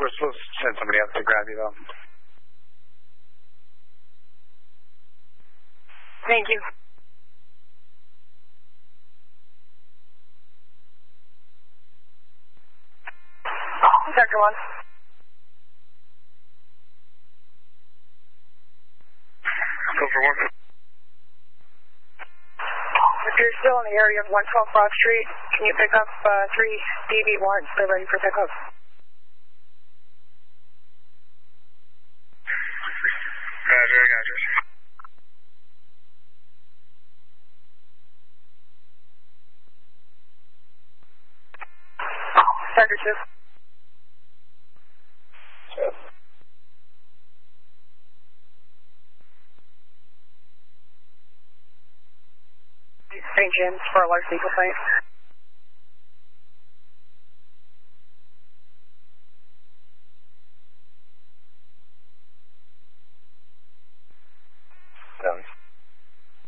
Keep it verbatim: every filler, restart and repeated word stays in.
we're supposed to send somebody out to grab you, though. Thank you. Sector one. Go for one. If you're still in the area of one twelve Broad Street, can you pick up uh, three D B warrants? They're ready for pickup. Roger, gotcha. Sector two. Saint James for a large vehicle plate.